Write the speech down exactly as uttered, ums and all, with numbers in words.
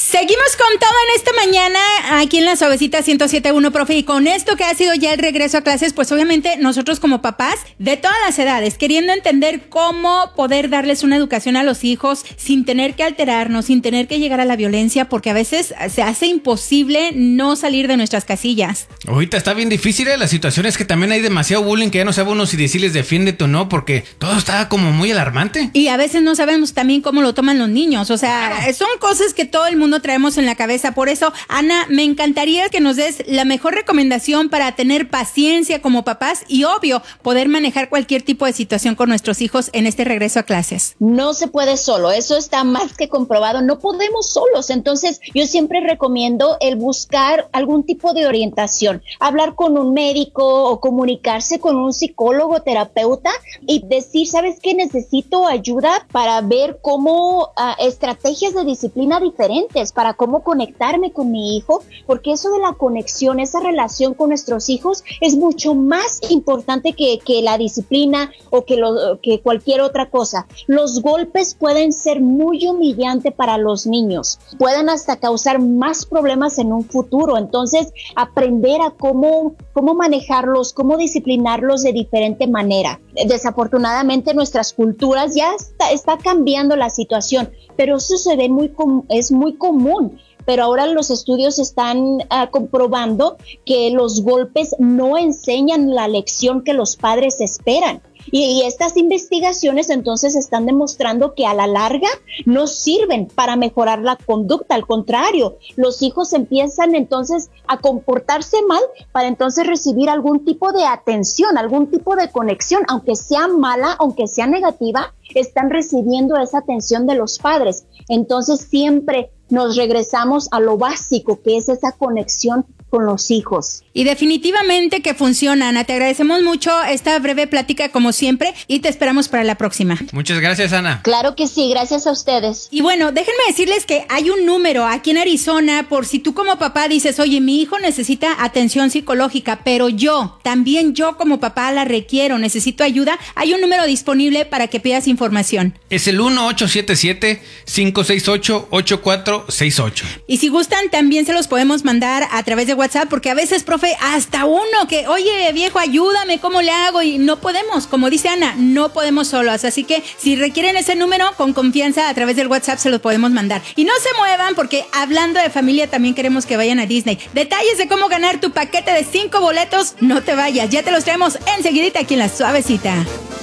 Seguimos con todo en esta mañana aquí en La Suavecita ciento siete punto uno, profe, y con esto que ha sido ya el regreso a clases, pues obviamente nosotros como papás de todas las edades, queriendo entender cómo poder darles una educación a los hijos sin tener que alterarnos, sin tener que llegar a la violencia, porque a veces se hace imposible no salir de nuestras casillas. Ahorita está bien difícil, ¿eh? La situación es que también hay demasiado bullying que ya no sabe uno si decirles defiéndete o no, porque todo está como muy alarmante. Y a veces no sabemos también cómo lo toman los niños, o sea, claro, son cosas que todo el mundo traemos en la cabeza. Por eso, Ana, me encantaría que nos des la mejor recomendación para tener paciencia como papás y, obvio, poder manejar cualquier tipo de situación con nuestros hijos en este regreso a clases. No se puede solo, eso está más que comprobado, no podemos solos. Entonces, yo siempre recomiendo el buscar algún tipo de orientación, hablar con un médico o comunicarse con un psicólogo, terapeuta y decir, ¿sabes qué? Necesito ayuda para ver cómo uh, estrategias de disciplina diferentes, para cómo conectarme con mi hijo, porque eso de la conexión, esa relación con nuestros hijos es mucho más importante que, que la disciplina o que, lo, que cualquier otra cosa. Los golpes pueden ser muy humillantes para los niños, pueden hasta causar más problemas en un futuro. Entonces, aprender a cómo, cómo manejarlos, cómo disciplinarlos de diferente manera. Desafortunadamente, nuestras culturas ya está, está cambiando la situación, pero eso se ve muy, es muy común. Pero ahora los estudios están uh, comprobando que los golpes no enseñan la lección que los padres esperan. Y, y estas investigaciones entonces están demostrando que a la larga no sirven para mejorar la conducta. Al contrario, los hijos empiezan entonces a comportarse mal para entonces recibir algún tipo de atención, algún tipo de conexión, aunque sea mala, aunque sea negativa, están recibiendo esa atención de los padres. Entonces siempre nos regresamos a lo básico, que es esa conexión con los hijos. Y definitivamente que funciona, Ana. Te agradecemos mucho esta breve plática como siempre y te esperamos para la próxima. Muchas gracias, Ana. Claro que sí, gracias a ustedes. Y bueno, déjenme decirles que hay un número aquí en Arizona por si tú como papá dices, oye, mi hijo necesita atención psicológica, pero yo, también yo como papá la requiero, necesito ayuda. Hay un número disponible para que pidas información. Es el uno ocho siete siete, cinco seis ocho, ocho cuatro seis ocho. Y si gustan, también se los podemos mandar a través de WhatsApp, porque a veces, profe, hasta uno que, oye, viejo, ayúdame, ¿cómo le hago? Y no podemos, como dice Ana, no podemos solos. Así que si requieren ese número, con confianza a través del WhatsApp se los podemos mandar. Y no se muevan, porque hablando de familia, también queremos que vayan a Disney. Detalles de cómo ganar tu paquete de cinco boletos, no te vayas, ya te los traemos enseguidita aquí en La Suavecita.